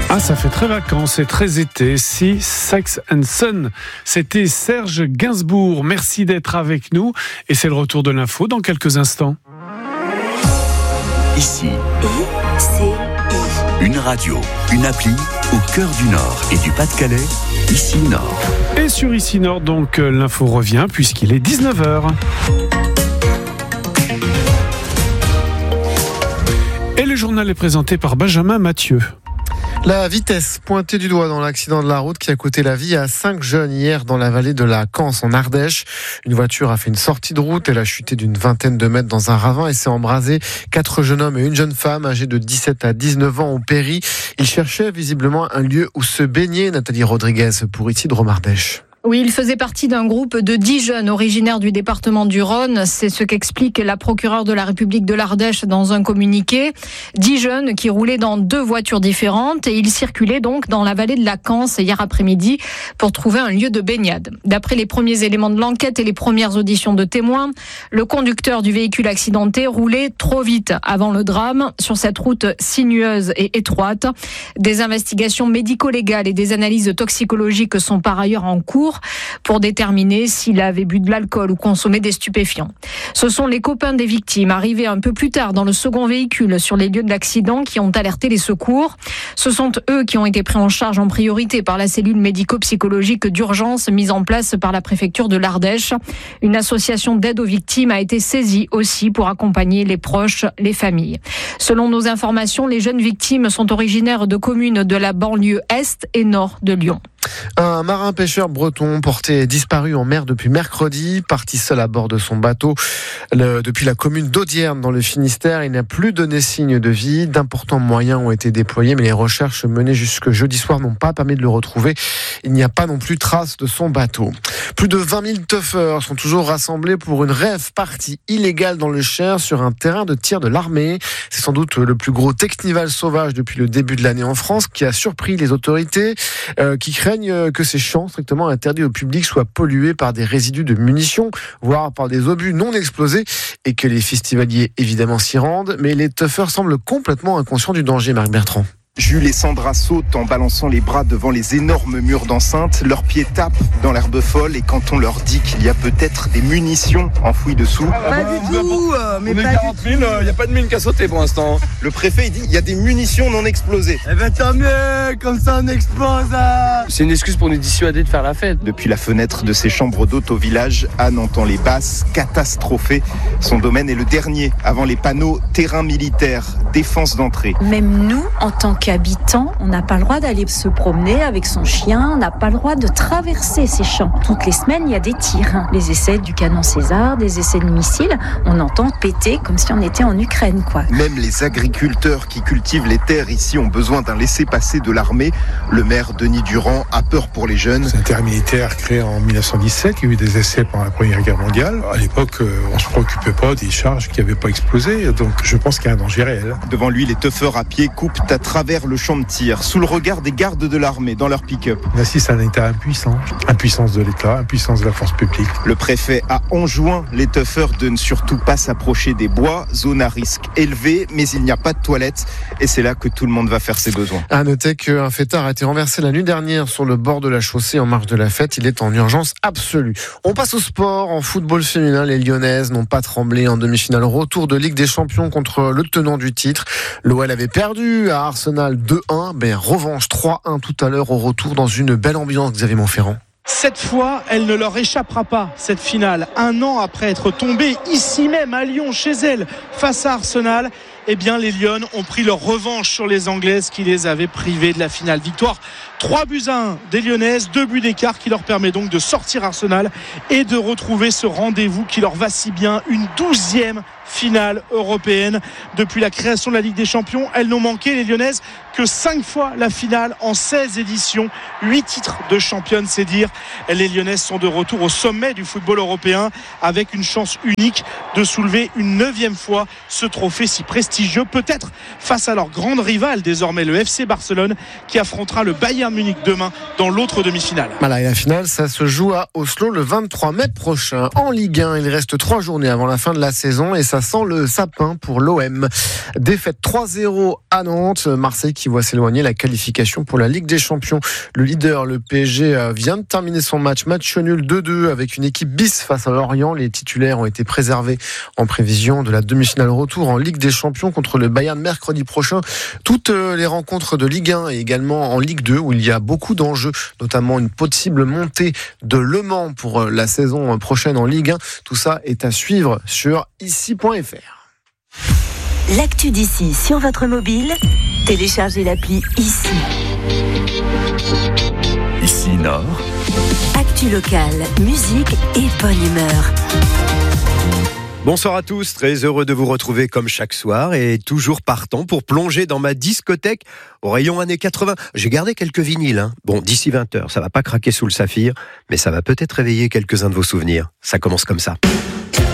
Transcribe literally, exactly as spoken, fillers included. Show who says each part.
Speaker 1: Ah, ça fait très vacances et très été. Si, Sex and Sun. C'était Serge Gainsbourg. Merci d'être avec nous. Et c'est le retour de l'info dans quelques instants.
Speaker 2: Ici, I C I. Une radio, une appli au cœur du Nord et du Pas-de-Calais. Ici Nord.
Speaker 1: Et sur Ici Nord, donc, l'info revient puisqu'il est dix-neuf heures. Et le journal est présenté par Benjamin Mathieu.
Speaker 3: La vitesse pointée du doigt dans l'accident de la route qui a coûté la vie à cinq jeunes hier dans la vallée de la Canse en Ardèche. Une voiture a fait une sortie de route, elle a chuté d'une vingtaine de mètres dans un ravin et s'est embrasée. Quatre jeunes hommes et une jeune femme âgés de dix-sept à dix-neuf ans ont péri. Ils cherchaient visiblement un lieu où se baigner. Nathalie Rodriguez pour ici de Romardèche.
Speaker 4: Oui, il faisait partie d'un groupe de dix jeunes originaires du département du Rhône. C'est ce qu'explique la procureure de la République de l'Ardèche dans un communiqué. Dix jeunes qui roulaient dans deux voitures différentes et ils circulaient donc dans la vallée de la Canse hier après-midi pour trouver un lieu de baignade. D'après les premiers éléments de l'enquête et les premières auditions de témoins, le conducteur du véhicule accidenté roulait trop vite avant le drame sur cette route sinueuse et étroite. Des investigations médico-légales et des analyses toxicologiques sont par ailleurs en cours pour déterminer s'il avait bu de l'alcool ou consommé des stupéfiants. Ce sont les copains des victimes arrivés un peu plus tard dans le second véhicule sur les lieux de l'accident qui ont alerté les secours. Ce sont eux qui ont été pris en charge en priorité par la cellule médico-psychologique d'urgence mise en place par la préfecture de l'Ardèche. Une association d'aide aux victimes a été saisie aussi pour accompagner les proches, les familles. Selon nos informations, les jeunes victimes sont originaires de communes de la banlieue est et nord de Lyon.
Speaker 3: Un marin-pêcheur breton porté disparu en mer depuis mercredi, parti seul à bord de son bateau le, depuis la commune d'Audierne dans le Finistère. Il n'a plus donné signe de vie. D'importants moyens ont été déployés, mais les recherches menées jusque jeudi soir n'ont pas permis de le retrouver. Il n'y a pas non plus trace de son bateau. Plus de vingt mille tuffeurs sont toujours rassemblés pour une rave party illégale dans le Cher sur un terrain de tir de l'armée. C'est sans doute le plus gros technival sauvage depuis le début de l'année en France qui a surpris les autorités euh, qui craignent que ces champs strictement interdits au public soient pollués par des résidus de munitions, voire par des obus non explosés, et que les festivaliers évidemment s'y rendent. Mais les tuffeurs semblent complètement inconscients du danger, Marc Bertrand.
Speaker 5: Jules et Sandra sautent en balançant les bras devant les énormes murs d'enceinte. Leurs pieds tapent dans l'herbe folle et quand on leur dit qu'il y a peut-être des munitions enfouies dessous...
Speaker 6: Pas du tout, euh, mais
Speaker 5: on
Speaker 6: pas
Speaker 5: est quarante mille, il n'y a pas de mine qui a sauté pour l'instant. Le préfet il dit il y a des munitions non explosées.
Speaker 6: Eh ben tant mieux, comme ça on explose. Hein.
Speaker 7: C'est une excuse pour nous dissuader de faire la fête.
Speaker 5: Depuis la fenêtre de ses chambres d'hôte au village, Anne entend les basses catastrophées. Son domaine est le dernier avant les panneaux terrain militaire, défense d'entrée.
Speaker 8: Même nous, en tant qu'habitants, on n'a pas le droit d'aller se promener avec son chien, on n'a pas le droit de traverser ces champs. Toutes les semaines, il y a des tirs. Les essais du canon César, des essais de missiles, on entend péter comme si on était en Ukraine, quoi.
Speaker 5: Même les agriculteurs qui cultivent les terres ici ont besoin d'un laissez-passer de l'armée. Le maire Denis Durand a peur pour les jeunes.
Speaker 9: C'est un terrain militaire créé en dix-neuf cent dix-sept, il y a eu des essais pendant la Première Guerre mondiale. À l'époque, on ne se préoccupait pas des charges qui n'avaient pas explosé, donc je pense qu'il y a un danger réel.
Speaker 5: Devant lui, les tuffeurs à pied coupent à travers le champ de tir, sous le regard des gardes de l'armée dans leur pick-up.
Speaker 9: On assiste à un état impuissant. Impuissance de l'État, impuissance de la force publique.
Speaker 5: Le préfet a enjoint les tuffeurs de ne surtout pas s'approcher des bois, zone à risque élevé, mais il n'y a pas de toilettes et c'est là que tout le monde va faire ses besoins.
Speaker 3: À noter qu'un fêtard a été renversé la nuit dernière sur le bord de la chaussée en marge de la fête. Il est en urgence absolue. On passe au sport. En football féminin, les Lyonnaises n'ont pas tremblé en demi-finale. Retour de Ligue des Champions contre le tenant du titre. L'O L avait perdu à Arsenal deux un. Ben, revanche trois un tout à l'heure au retour dans une belle ambiance, Xavier Montferrand.
Speaker 10: Cette fois, elle ne leur échappera pas, cette finale. Un an après être tombée ici même à Lyon, chez elle, face à Arsenal, eh bien, les Lyonnes ont pris leur revanche sur les Anglaises qui les avaient privées de la finale. Victoire trois buts à un des Lyonnaises, deux buts d'écart qui leur permet donc de sortir Arsenal et de retrouver ce rendez-vous qui leur va si bien, une douzième finale européenne. Depuis la création de la Ligue des Champions, elles n'ont manqué, les Lyonnaises, que cinq fois la finale en seize éditions, huit titres de championne, c'est dire. Les Lyonnaises sont de retour au sommet du football européen avec une chance unique de soulever une neuvième fois ce trophée si prestigieux prestigieux, peut-être face à leur grande rivale désormais, le F C Barcelone, qui affrontera le Bayern Munich demain dans l'autre demi-finale.
Speaker 3: Voilà, et la finale, ça se joue à Oslo le vingt-trois mai prochain. En Ligue un, il reste trois journées avant la fin de la saison et ça sent le sapin pour l'O M. Défaite trois zéro à Nantes, Marseille qui voit s'éloigner la qualification pour la Ligue des Champions. Le leader, le P S G, vient de terminer son match, match nul deux deux avec une équipe bis face à Lorient. Les titulaires ont été préservés en prévision de la demi-finale retour en Ligue des Champions contre le Bayern mercredi prochain. Toutes les rencontres de Ligue un et également en Ligue deux où il y a beaucoup d'enjeux, notamment une possible montée de Le Mans pour la saison prochaine en Ligue un. Tout ça est à suivre sur ici point f r.
Speaker 11: L'actu d'ici sur votre mobile, téléchargez l'appli Ici.
Speaker 2: Ici Nord.
Speaker 11: Actu locale, musique et bonne humeur.
Speaker 12: Bonsoir à tous, très heureux de vous retrouver comme chaque soir et toujours partant pour plonger dans ma discothèque au rayon années quatre-vingts. J'ai gardé quelques vinyles, hein. Bon, d'ici vingt heures, ça va pas craquer sous le saphir, mais ça va peut-être réveiller quelques-uns de vos souvenirs. Ça commence comme ça.